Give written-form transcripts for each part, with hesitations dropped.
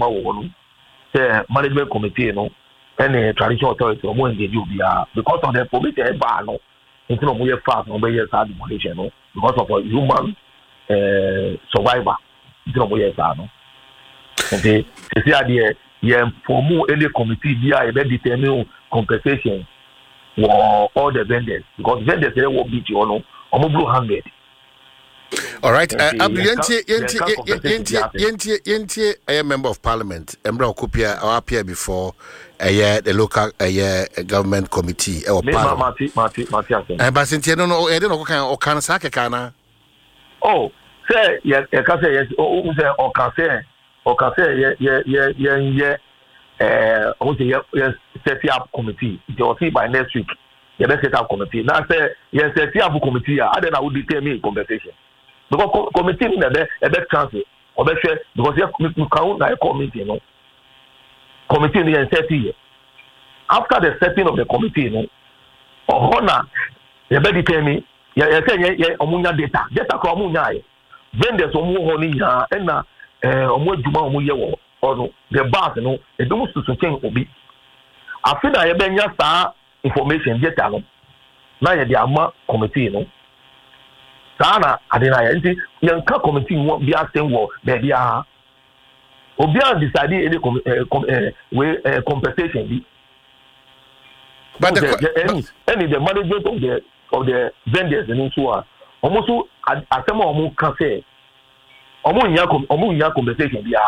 juma wo no management committee no and traditional authority or more engage you because of the permission bar no into no more fast no be sad demolition no because of a human survivor into no more no okay see idea for more any committee there be determine compensation for all the vendors because vendors they will beat you no or blue handed. All right, Yenti, a member of parliament, Embra Okupia, or appear before the local government committee or parliament. But since you don't know, I don't know what kind of Kansakana. Oh, say, yes, I can say, yes, or can say, yes, set up committee. You'll see by next week, you better set up committee. Now, say, yes, set up committee, I don't know who determine conversation. Because committee in a better chance or better because you can't like committee, you know. Committee in the 30 years. After the setting of the committee, you know, honor, you better tell me, you say, omunya data from Munya. Then there's some more honey, and Omo Juma Muya or the bar, you know, it don't to change Obi. I feel I have been just information, data. Now, the Ama committee, you know. Sana adena yanti yanka committee won't be asking what baby Obia decided any compensation be. But the management of the vendors and so on almost as some of can say omu compensation be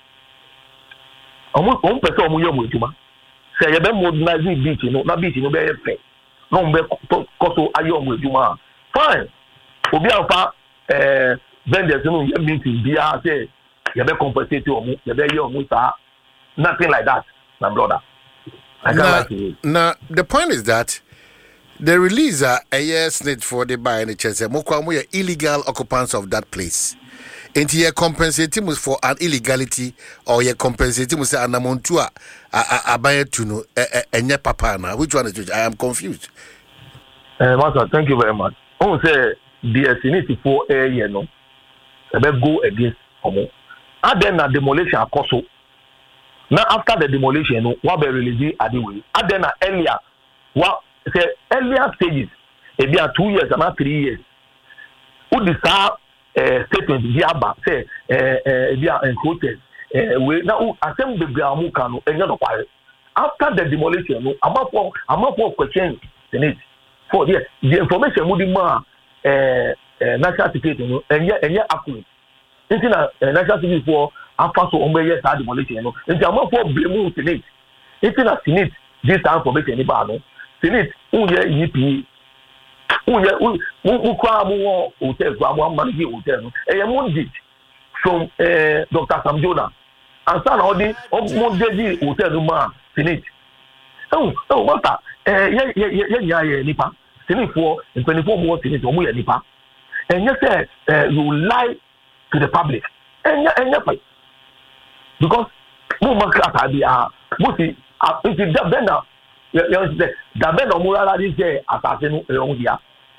omu person omu yomu juma say you be modernize beach no na beach no be fair no be koso ayomu juma fine. Obi afa vendors no meeting bia say you be compensate omu you be your omu sa nothing like that my brother. Now the point is that the release a year's need for the buy and chance mokwamu illegal occupants of that place. Enti ye compensating for an illegality or ye compensating say anamontua abaye tuno enye papa na which one is which? I am confused. Master, thank you very much. Oh say the senate for a year no go against omo and then na demolition akoso now after the demolition no what be release adiwe and then earlier what say earlier stages e be 2 years and 3 years who decide statement bi aba say e be encroached we now asem be amu kan no enye no kware after the demolition no amafo question senate for the information mu di ma national security no enye accurate nti na national security for afa so on be yes demolition no nti am for blame senate nti na senate this time information ni ba no senate unye yipi unye kwa mu hotel kwa mu manage hotel no mundit from Dr. Samjona and sana odi mundedi hotel no ma senate what ye nipa senate for 24 more senate omu ye nipa and you say you lie to the public and because no man class idea musi if you then now you say that ben omurala this say assassin on here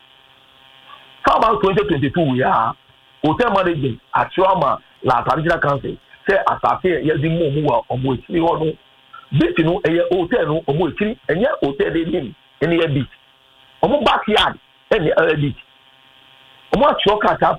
how about 2022 we are hotel management at Trauma la traditional council say assassin ye di mu omo ekiri ho no beach no hotel no omo ekiri enye hotel dey name any beach omo backyard any beach omo choka tap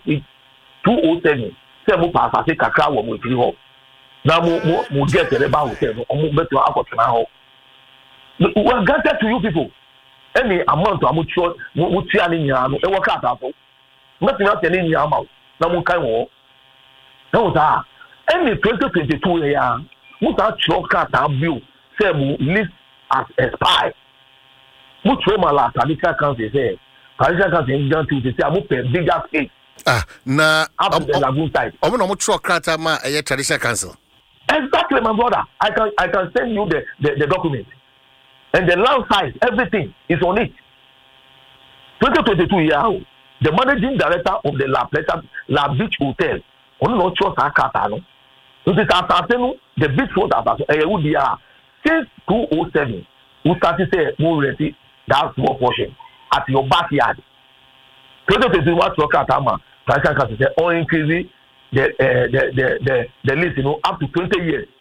207 say mo pass say kakra wo mo ekiri ho na mo get the ba hotel no omo beto akotena ho we granted to you people any amount of mutual mutia ni nya no e work out afo nothing else any nya amount na mo kan wo na wo sa any 2022 ya mo sa choka tap bill say mo list as expire mo throw my last traditional council say traditional council in down to say mo pay bigger space na up the lagoon side omo no mo throw krata ma traditional council. Exactly, my brother. I can send you the document. And the land size, everything is on it. 2022 year, the managing director of the La Beach Hotel, only no choice akata no. So this afternoon, the beach road since 2007, we started say more ready that small portion at your backyard. 2022 what akata Transition Council say or increase the list, up to 20 years.